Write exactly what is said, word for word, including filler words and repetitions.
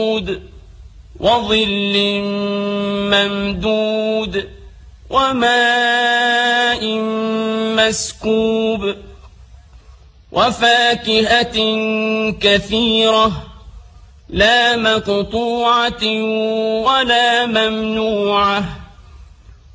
وظل ممدود وماء مسكوب وفاكهة كثيرة لا مقطوعة ولا ممنوعة